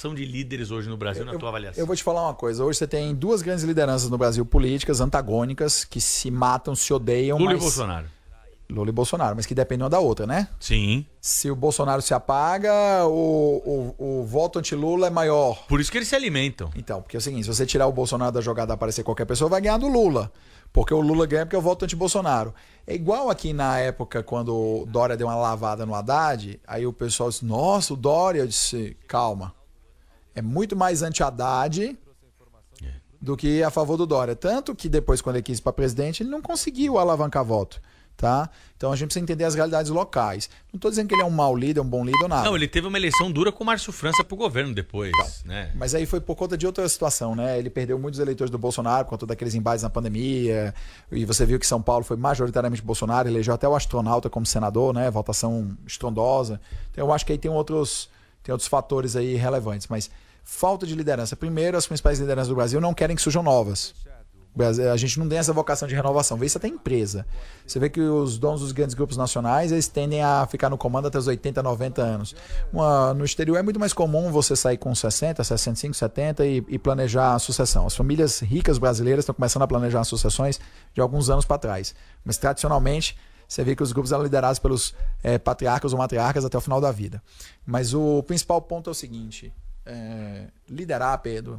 formação de líderes hoje no Brasil, na tua avaliação? Eu vou te falar uma coisa. Hoje você tem duas grandes lideranças no Brasil, políticas, antagônicas, que se matam, se odeiam. Lula e Bolsonaro. Lula e Bolsonaro, mas que dependem uma da outra, né? Sim. Se o Bolsonaro se apaga, o voto anti-Lula é maior. Por isso que eles se alimentam. Então, porque é o seguinte, se você tirar o Bolsonaro da jogada e aparecer qualquer pessoa, vai ganhar do Lula. Porque o Lula ganha porque é o voto anti-Bolsonaro. É igual aqui na época, quando o Dória deu uma lavada no Haddad, aí o pessoal disse, nossa, o Dória, eu disse, calma. É muito mais anti-Haddad do que a favor do Dória. Tanto que depois, quando ele quis ir para presidente, ele não conseguiu alavancar voto. Tá? Então a gente precisa entender as realidades locais. Não estou dizendo que ele é um mau líder, um bom líder ou nada. Não, ele teve uma eleição dura com o Márcio França pro governo depois. Né? Mas aí foi por conta de outra situação, né? Ele perdeu muitos eleitores do Bolsonaro por conta daqueles embates na pandemia. E você viu que São Paulo foi majoritariamente Bolsonaro, elegeu até o astronauta como senador, né? Votação estrondosa. Então eu acho que aí tem outros fatores aí relevantes. Mas falta de liderança. Primeiro, as principais lideranças do Brasil não querem que surjam novas. A gente não tem essa vocação de renovação. Vê isso até em empresa. Você vê que os donos dos grandes grupos nacionais, eles tendem a ficar no comando até os 80, 90 anos. No exterior é muito mais comum você sair com 60, 65, 70 e planejar a sucessão. As famílias ricas brasileiras estão começando a planejar as sucessões de alguns anos para trás. Mas tradicionalmente, você vê que os grupos eram liderados pelos patriarcas ou matriarcas até o final da vida. Mas o principal ponto é o seguinte. Liderar, Pedro...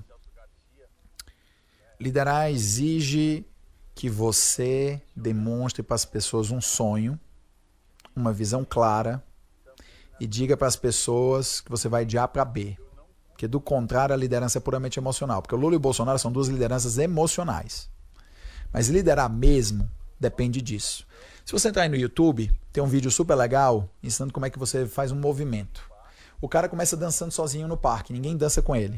Liderar exige que você demonstre para as pessoas um sonho, uma visão clara e diga para as pessoas que você vai de A para B. Porque do contrário a liderança é puramente emocional. Porque o Lula e o Bolsonaro são duas lideranças emocionais. Mas liderar mesmo depende disso. Se você entrar aí no YouTube, tem um vídeo super legal ensinando como é que você faz um movimento. O cara começa dançando sozinho no parque, ninguém dança com ele.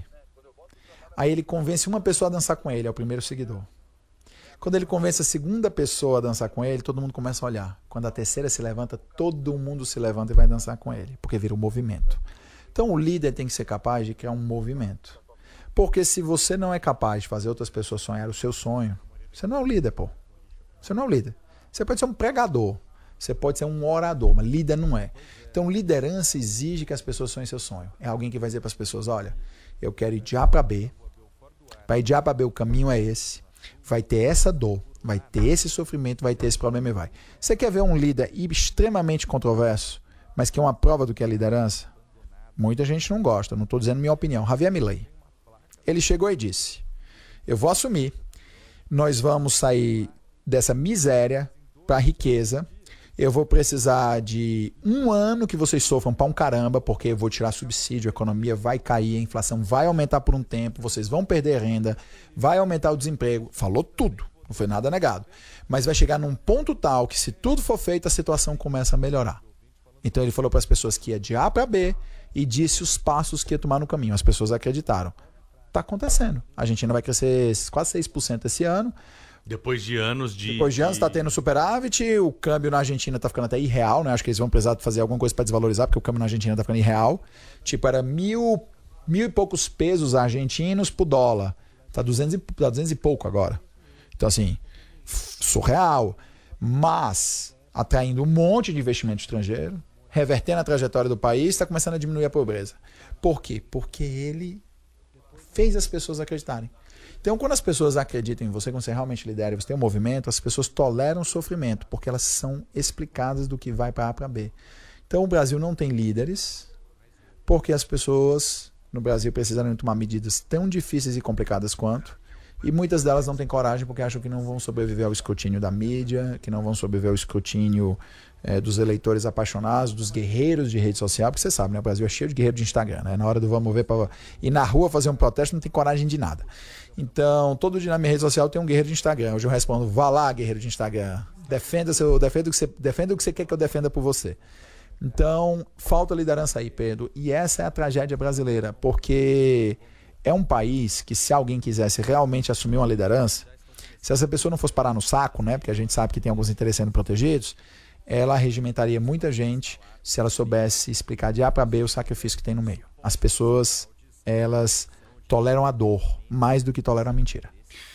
Aí ele convence uma pessoa a dançar com ele, é o primeiro seguidor. Quando ele convence a segunda pessoa a dançar com ele, todo mundo começa a olhar. Quando a terceira se levanta, todo mundo se levanta e vai dançar com ele, porque vira um movimento. Então o líder tem que ser capaz de criar um movimento. Porque se você não é capaz de fazer outras pessoas sonhar o seu sonho, você não é o líder, pô. Você não é o líder. Você pode ser um pregador, você pode ser um orador, mas líder não é. Então liderança exige que as pessoas sonhem seu sonho. É alguém que vai dizer para as pessoas, olha, eu quero ir de A para B. Para ir de A para B o caminho é esse. Vai ter essa dor, vai ter esse sofrimento, vai ter esse problema e vai. Você quer ver um líder extremamente controverso, mas que é uma prova do que é liderança? Muita gente não gosta, não estou dizendo minha opinião. Javier Milei. Ele chegou e disse, eu vou assumir, nós vamos sair dessa miséria para a riqueza. Eu vou precisar de 1 ano que vocês sofram para um caramba, porque eu vou tirar subsídio, a economia vai cair, a inflação vai aumentar por um tempo, vocês vão perder renda, vai aumentar o desemprego. Falou tudo, não foi nada negado. Mas vai chegar num ponto tal que se tudo for feito, a situação começa a melhorar. Então ele falou para as pessoas que ia de A para B e disse os passos que ia tomar no caminho. As pessoas acreditaram. Está acontecendo. A Argentina vai crescer quase 6% esse ano. Depois de anos está tendo superávit, o câmbio na Argentina está ficando até irreal, né? Acho que eles vão precisar fazer alguma coisa para desvalorizar, porque o câmbio na Argentina está ficando irreal. Tipo, era mil e poucos pesos argentinos por dólar. Está 200 e pouco agora. Então, assim, surreal. Mas atraindo um monte de investimento estrangeiro, revertendo a trajetória do país, está começando a diminuir a pobreza. Por quê? Porque ele fez as pessoas acreditarem. Então, quando as pessoas acreditam em você, quando você realmente lidera e você tem um movimento, as pessoas toleram o sofrimento, porque elas são explicadas do que vai para A para B. Então, o Brasil não tem líderes, porque as pessoas no Brasil precisaram tomar medidas tão difíceis e complicadas quanto, e muitas delas não têm coragem porque acham que não vão sobreviver ao escrutínio da mídia, que não vão sobreviver ao escrutínio dos eleitores apaixonados, dos guerreiros de rede social, porque você sabe, né? O Brasil é cheio de guerreiros de Instagram, né? Na hora do vamos ver para ir na rua fazer um protesto, não tem coragem de nada. Então, todo dia na minha rede social tem um guerreiro de Instagram. Hoje eu respondo, vá lá, guerreiro de Instagram. Defenda o que você quer que eu defenda por você. Então, falta liderança aí, Pedro. E essa é a tragédia brasileira, porque é um país que, se alguém quisesse realmente assumir uma liderança, se essa pessoa não fosse parar no saco, né? Porque a gente sabe que tem alguns interesses sendo protegidos, ela regimentaria muita gente se ela soubesse explicar de A para B o sacrifício que tem no meio. As pessoas, elas toleram a dor mais do que toleram a mentira.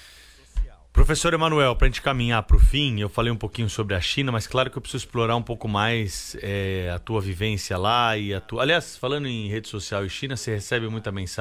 Professor Emanuel, para a gente caminhar para o fim, eu falei um pouquinho sobre a China, mas claro que eu preciso explorar um pouco mais a tua vivência lá e a tua... Aliás, falando em rede social e China, você recebe muita mensagem